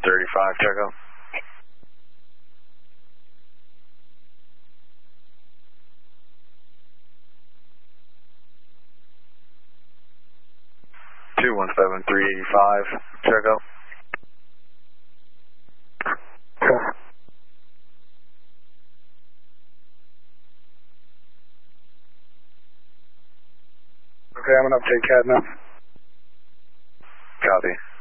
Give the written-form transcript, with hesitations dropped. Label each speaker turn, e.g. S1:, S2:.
S1: 135, check out. Two 17385, check out.
S2: Okay, I'm going to update CAD now.
S1: Copy.